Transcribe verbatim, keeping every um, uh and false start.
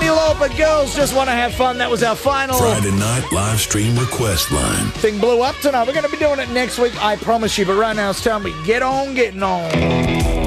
Cyndi Lauper, Girls Just Want to Have Fun. That was our final Friday night live stream request line. thing. Blew up tonight. We're going to be doing it next week, I promise you. But right now it's time we get on getting on.